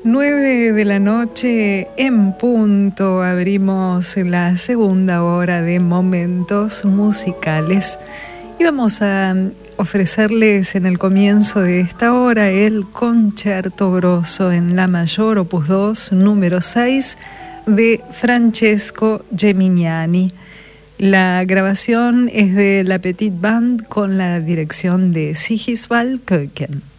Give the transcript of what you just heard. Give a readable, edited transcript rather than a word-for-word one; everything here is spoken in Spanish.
9 de la noche en punto, abrimos la segunda hora de Momentos Musicales y vamos a ofrecerles en el comienzo de esta hora el Concerto Grosso en La mayor, opus 2, número 6, de Francesco Geminiani. La grabación es de la Petite Band con la dirección de Sigisvald Köken.